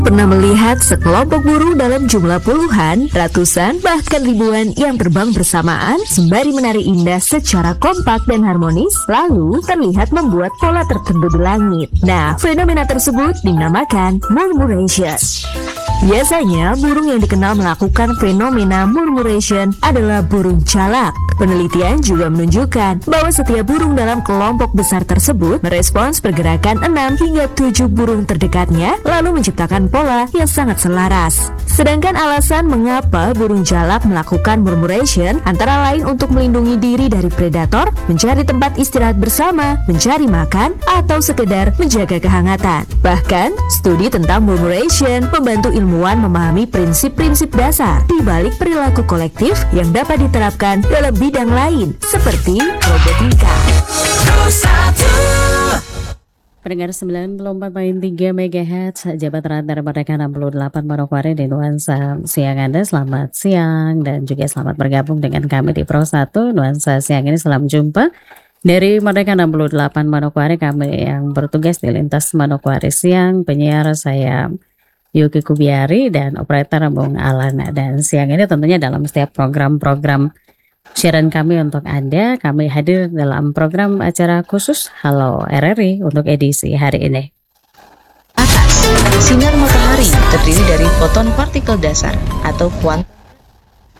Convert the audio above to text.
Pernah melihat sekelompok burung dalam jumlah puluhan, ratusan, bahkan ribuan yang terbang bersamaan sembari menari indah secara kompak dan harmonis, lalu terlihat membuat pola tertentu di langit. Nah, fenomena tersebut dinamakan murmuration. Biasanya, burung yang dikenal melakukan fenomena murmuration adalah burung jalak. Penelitian juga menunjukkan bahwa setiap burung dalam kelompok besar tersebut merespons pergerakan 6 hingga 7 burung terdekatnya, lalu menciptakan pola yang sangat selaras. Sedangkan alasan mengapa burung jalak melakukan murmuration antara lain untuk melindungi diri dari predator, mencari tempat istirahat bersama, mencari makan, atau sekedar menjaga kehangatan. Bahkan, studi tentang murmuration membantu ilmuwan memahami prinsip-prinsip dasar di balik perilaku kolektif yang dapat diterapkan dalam bidang lain, seperti robotika. Pendengar 94,3 MHz, Jabat Radar Merdeka 68 Manokwari di Nuansa Siang Anda. Selamat siang dan juga selamat bergabung dengan kami di Pro 1 Nuansa Siang ini. Selamat jumpa dari Merdeka 68 Manokwari, kami yang bertugas di lintas Manokwari Siang. Penyiar saya Yuki Kubiari dan operator Bung Alana. Dan siang ini tentunya dalam setiap program-program siaran kami untuk Anda, kami hadir dalam program acara khusus Halo RRI untuk edisi hari ini. Atas, sinar matahari terdiri dari foton partikel dasar atau kuantum